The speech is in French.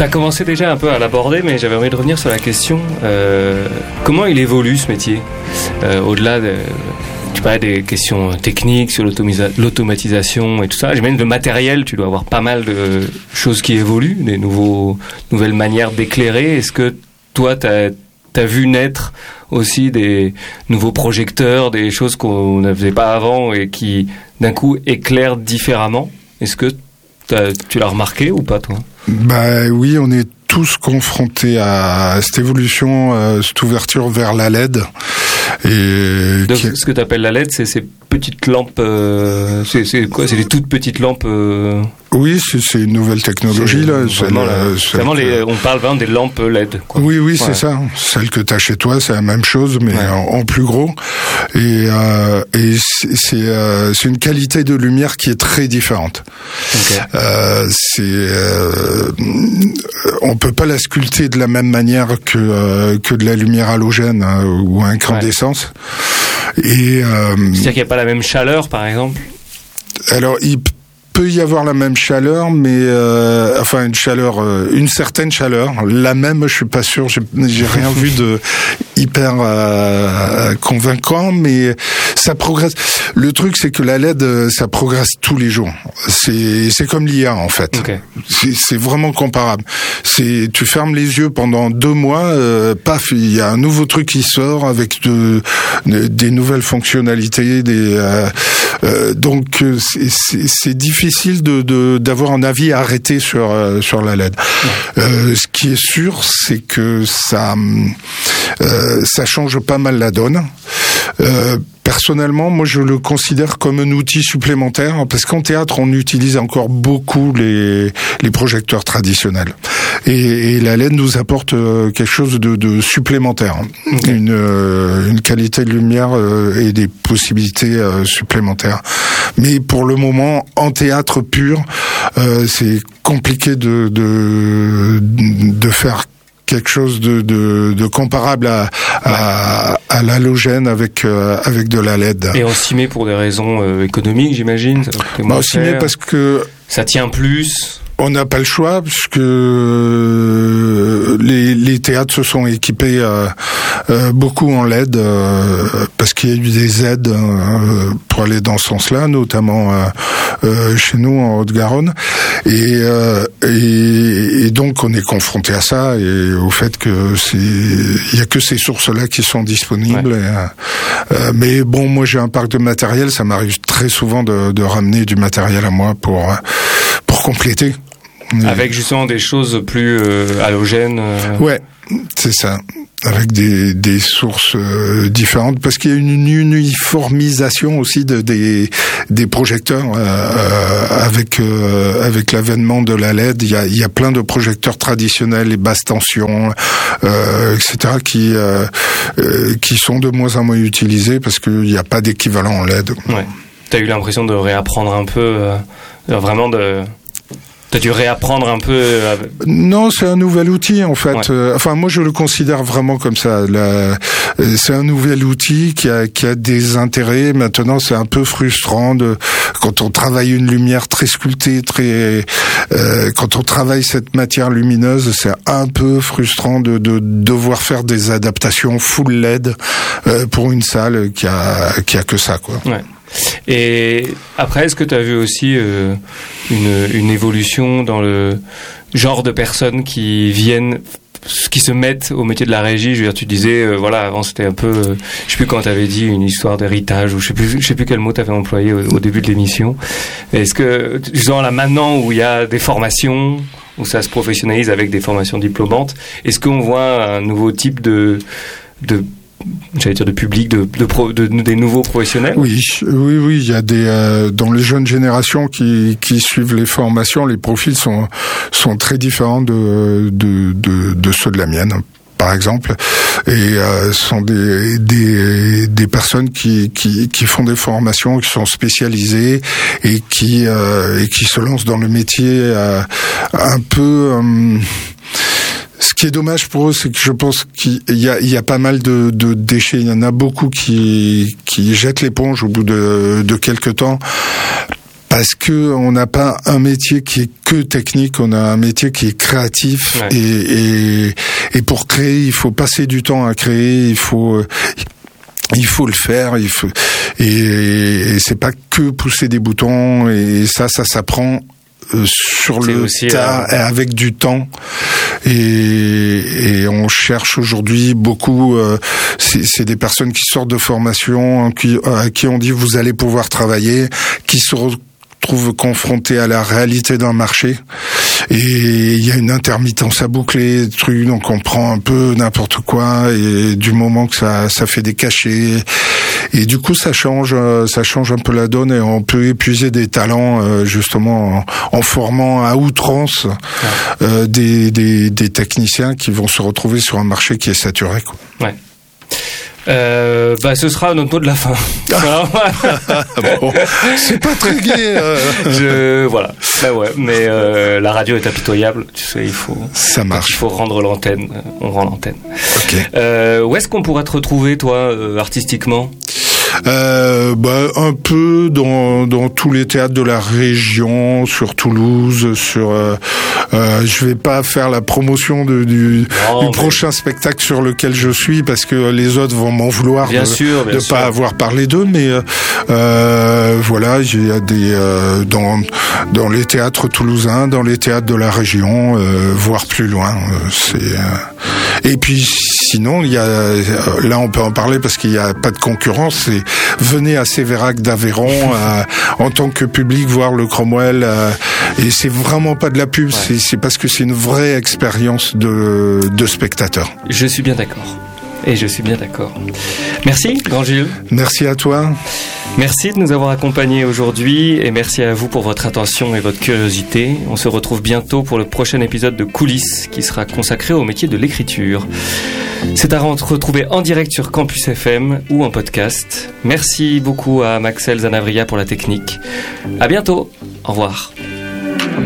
T'as commencé déjà un peu à l'aborder, mais j'avais envie de revenir sur la question comment il évolue ce métier au-delà de... Tu parlais des questions techniques sur l'automatisation et tout ça. J'imagine le matériel, tu dois avoir pas mal de choses qui évoluent, des nouvelles manières d'éclairer. Est-ce que toi, t'as vu naître aussi des nouveaux projecteurs, des choses qu'on ne faisait pas avant et qui, d'un coup, éclairent différemment? Est-ce que tu l'as remarqué ou pas, toi? Bah oui, on est tous confrontés à cette évolution, cette ouverture vers la LED. Et donc, ce que tu appelles la LED, c'est ces petites lampes. C'est quoi? C'est des toutes petites lampes. Oui, c'est une nouvelle technologie là. On parle vraiment des lampes LED, quoi. Oui, c'est ça. Celle que tu as chez toi, c'est la même chose, mais en plus gros. Et c'est une qualité de lumière qui est très différente. Okay. On peut pas la sculpter de la même manière que de la lumière halogène ou incandescence. Et c'est-à-dire qu'il n'y a pas la même chaleur, par exemple? Alors, il peut y avoir la même chaleur, mais une certaine chaleur. La même, je suis pas sûr. J'ai rien vu de hyper convaincant, mais ça progresse. Le truc, c'est que la LED, ça progresse tous les jours. C'est comme l'IA en fait. Okay. C'est vraiment comparable. Tu fermes les yeux pendant 2 mois, paf, il y a un nouveau truc qui sort avec des nouvelles fonctionnalités, donc c'est difficile d'avoir un avis arrêté sur la LED. Ce qui est sûr, c'est que ça change pas mal la donne. Personnellement, moi, je le considère comme un outil supplémentaire parce qu'en théâtre, on utilise encore beaucoup les projecteurs traditionnels. Et la LED nous apporte quelque chose de supplémentaire, une qualité de lumière et des possibilités supplémentaires. Mais pour le moment, en théâtre pur, c'est compliqué de faire quelque chose de comparable à l'halogène avec de la LED. Et on s'y met pour des raisons économiques, j'imagine. On s'y met parce que ça tient plus. On n'a pas le choix puisque les théâtres se sont équipés beaucoup en LED parce qu'il y a eu des aides pour aller dans ce sens-là, notamment chez nous en Haute-Garonne, et donc on est confronté à ça et au fait que il y a que ces sources-là qui sont disponibles. Ouais. Mais bon, moi j'ai un parc de matériel, ça m'arrive très souvent de ramener du matériel à moi pour compléter. Avec justement des choses plus halogènes. Ouais, c'est ça. Avec des sources différentes, parce qu'il y a une uniformisation aussi des projecteurs avec l'avènement de la LED. Il y a plein de projecteurs traditionnels, les basses tensions, etc. qui sont de moins en moins utilisés parce qu'il n'y a pas d'équivalent en LED. Ouais. T'as eu l'impression de réapprendre un peu, vraiment de... T'as dû réapprendre un peu. Non, c'est un nouvel outil en fait. Ouais. Moi je le considère vraiment comme ça. C'est un nouvel outil qui a des intérêts. Maintenant, c'est un peu frustrant quand on travaille une lumière très sculptée, quand on travaille cette matière lumineuse, c'est un peu frustrant de devoir faire des adaptations full LED pour une salle qui a que ça, quoi. Ouais. Et après, est-ce que tu as vu aussi une évolution dans le genre de personnes qui se mettent au métier de la régie? Je veux dire, tu disais, avant c'était un peu, je sais plus quand t'avais dit une histoire d'héritage, ou je sais plus quel mot t'avais employé au début de l'émission. Est-ce que, disons là maintenant où il y a des formations, où ça se professionnalise avec des formations diplômantes, est-ce qu'on voit un nouveau type de public, des nouveaux professionnels? Oui, il y a dans les jeunes générations qui suivent les formations, les profils sont très différents de ceux de la mienne, par exemple, et sont des personnes qui font des formations, qui sont spécialisées et qui se lancent dans le métier un peu. Ce qui est dommage pour eux, c'est que je pense qu'il y a pas mal de déchets. Il y en a beaucoup qui jettent l'éponge au bout de quelques temps parce que on n'a pas un métier qui est que technique, on a un métier qui est créatif, et pour créer, il faut passer du temps à créer, il faut le faire, et c'est pas que pousser des boutons, et ça s'apprend sur le tas, avec du temps, et on cherche aujourd'hui beaucoup, c'est des personnes qui sortent de formation, à qui on dit vous allez pouvoir travailler, qui se retrouvent confrontés à la réalité d'un marché, et il y a une intermittence à boucler, donc on prend un peu n'importe quoi, et du moment que ça fait des cachets, et du coup ça change un peu la donne, et on peut épuiser des talents justement en formant à outrance des techniciens qui vont se retrouver sur un marché qui est saturé, quoi. Ouais. Ce sera notre mot de la fin. Bon, c'est pas très gai. Voilà. Mais la radio est impitoyable. Tu sais, ça marche. Il faut rendre l'antenne. On rend l'antenne. Ok. Où est-ce qu'on pourra te retrouver, toi, artistiquement? Un peu dans tous les théâtres de la région, sur Toulouse, je vais pas faire la promotion du prochain spectacle sur lequel je suis, parce que les autres vont m'en vouloir de pas avoir parlé d'eux, mais voilà, il y a dans les théâtres toulousains, dans les théâtres de la région, voire plus loin, et puis sinon il y a là on peut en parler parce qu'il y a pas de concurrence, c'est venez à Sévérac d'Aveyron en tant que public voir le Cromwell, et c'est vraiment pas de la pub, c'est parce que c'est une vraie expérience de spectateur. Je suis bien d'accord. Et je suis bien d'accord. Merci, Grand Gilles. Merci à toi. Merci de nous avoir accompagnés aujourd'hui, et merci à vous pour votre attention et votre curiosité. On se retrouve bientôt pour le prochain épisode de Coulisses, qui sera consacré au métier de l'écriture. C'est à retrouver en direct sur Campus FM ou en podcast. Merci beaucoup à Maxel Zanavria pour la technique. À bientôt. Au revoir.